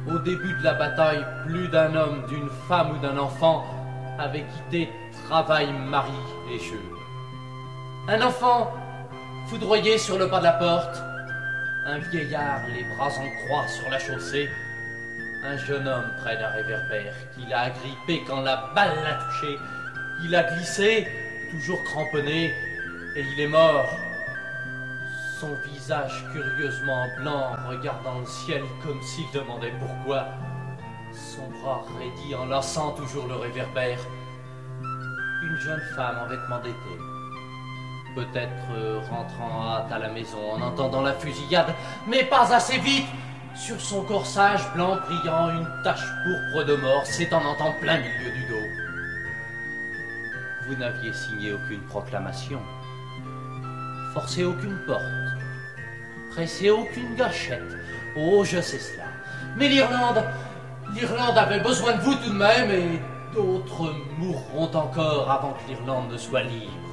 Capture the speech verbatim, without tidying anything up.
Au début de la bataille, plus d'un homme, d'une femme ou d'un enfant avait quitté travail, mari et jeu. Un enfant foudroyé sur le pas de la porte, un vieillard les bras en croix sur la chaussée, un jeune homme près d'un réverbère qui l'a agrippé quand la balle l'a touché. Il a glissé, toujours cramponné, et il est mort. Son visage curieusement blanc, regardant le ciel comme s'il demandait pourquoi. Son bras raidi, enlaçant toujours le réverbère. Une jeune femme en vêtements d'été. Peut-être euh, rentrant en hâte à la maison en entendant la fusillade, mais pas assez vite. Sur son corsage blanc brillant, une tache pourpre de mort s'étendant en plein milieu du dos. Vous n'aviez signé aucune proclamation, forcé aucune porte, pressé aucune gâchette. Oh, je sais cela. Mais l'Irlande, l'Irlande avait besoin de vous tout de même, et d'autres mourront encore avant que l'Irlande ne soit libre.